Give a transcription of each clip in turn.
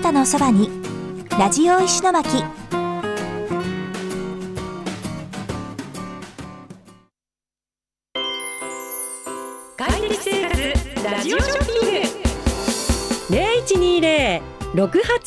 たのそばに、ラジオ石巻。 快適生活ラジオショッピング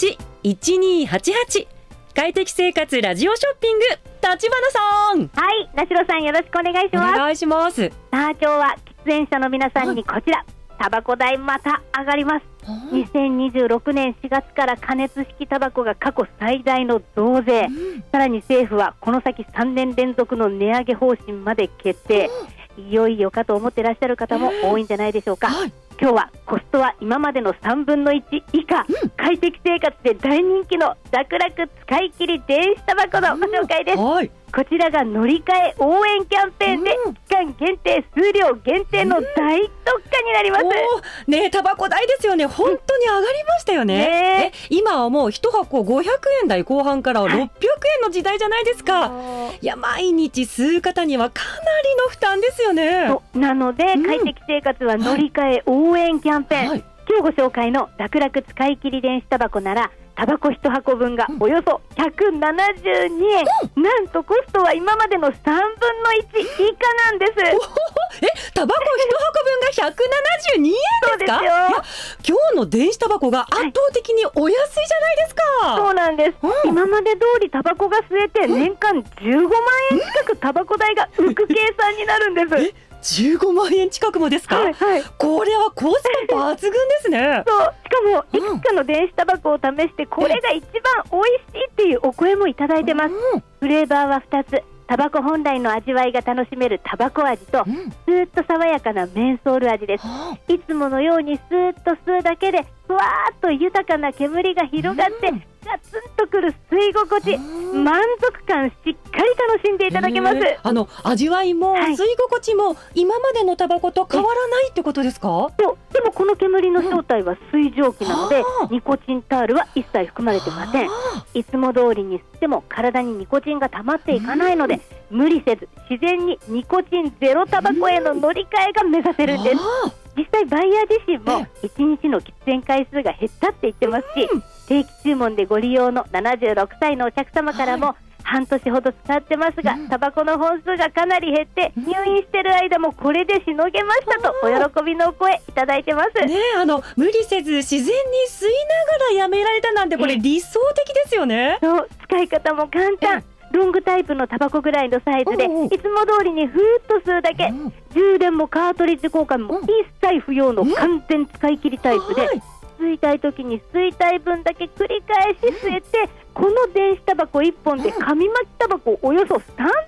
0120-68-1288 快適生活ラジオショッピング、立花さん。 はい、なしろさんよろしくお願いします。 お願いします。 さあ今日は喫煙者の皆さんにこちら、タバコ代また上がります。2026年4月から加熱式タバコが過去最大の増税、さらに政府はこの先3年連続の値上げ方針まで決定。いよいよかと思ってらっしゃる方も多いんじゃないでしょうか。今日はコストは今までの3分の1以下、快適生活で大人気の楽々使い切り電子タバコのご紹介です。こちらが乗り換え応援キャンペーンで期間限定、数量限定の大特価になります。 ねえ、タバコ代ですよね。本当に上がりましたよね。今はもう1箱500円台後半から600円の時代じゃないですか。いや、毎日吸う方にはかなりの負担ですよね。 なので、快適生活は乗り換え応援キャンペーン、今日ご紹介の楽々使い切り電子タバコならタバコ1箱分がおよそ172円、なんとコストは今までの3分の1以下なんです。 タバコ1箱分が172円ですか？ そうですよ。 今日の電子タバコが圧倒的にお安いじゃないですか。 そうなんです、今まで通りタバコが吸えて年間15万円近くタバコ代が浮く計算になるんです。 15万円近くもですか？これはコスパ抜群ですね。 そう、しかもいくつかの電子タバコを試してこれが一番美味しいっていうお声もいただいてます。フレーバーは2つ、タバコ本来の味わいが楽しめるタバコ味と、スーッと爽やかなメンソール味です。いつものようにスーッと吸うだけでふわーっと豊かな煙が広がって、ガツンとくる吸い心地、満足感しっかり楽しんでいただけます。 味わいも吸い心地も今までのタバコと変わらないってことですか？ そう、でもこの煙の正体は水蒸気なので、ニコチンタールは一切含まれてません。いつも通りに吸っても体にニコチンが溜まっていかないので、無理せず自然にニコチンゼロタバコへの乗り換えが目指せるんです。実際バイヤー自身も1日の喫煙回数が減ったって言ってますし、定期注文でご利用の76歳のお客様からも、半年ほど使ってますが、タバコの本数がかなり減って入院してる間もこれでしのげましたとお喜びのお声いただいてます。 無理せず自然に吸いながらやめられたなんて、これ理想的ですよね。 そう、使い方も簡単。ロングタイプのタバコぐらいのサイズで、いつも通りにふーっと吸うだけ、充電もカートリッジ交換も一切不要の完全使い切りタイプで、吸いたい時に吸いたい分だけ繰り返し吸えて、この電子タバコ1本で紙巻きタバコおよそ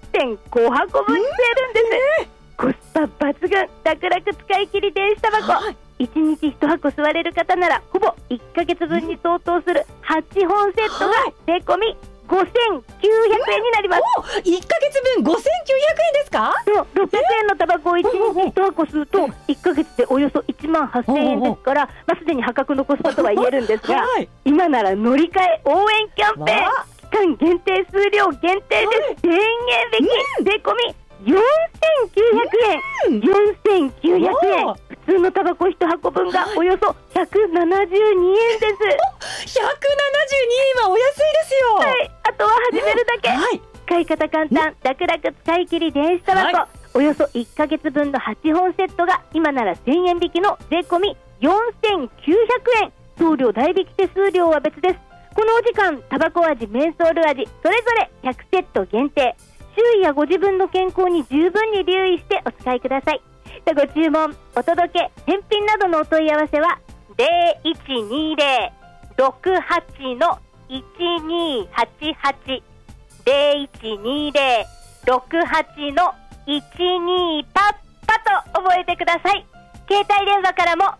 3.5 箱分吸えるんです。コスパ抜群、楽々使い切り電子タバコ、1日1箱吸われる方ならほぼ1ヶ月分に相当する8本セットが税込み5900円になります。 1ヶ月分5900円ですか？ そう、600円のタバコを1日1箱吸うと1ヶ月でおよそ1万8000円ですから、すでに破格のコスパとは言えるんですが、今なら乗り換え応援キャンペーン、期間限定、数量限定で1000円引き、税込み4900円。4900円。普通のタバコ1箱分がおよそ172円です。172円はお安いですよ。 あとは始めるだけ。使い方簡単、楽々使い切り電子タバコ、およそ1ヶ月分の8本セットが今なら1000円引きの税込み4900円。送料代引き手数料は別です。このお時間、タバコ味、メンソール味それぞれ100セット限定。周囲やご自分の健康に十分に留意してお使いください。ご注文、お届け、返品などのお問い合わせは 0120-68-1288 0120-68-12パッパと覚えてください。携帯電話からも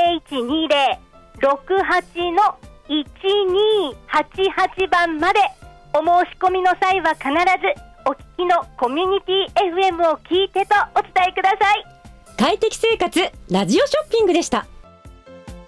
0120-68-1288 番まで。お申し込みの際は必ずお聞きのコミュニティ FM を聞いてとお伝えください。 快適生活ラジオショッピングでした。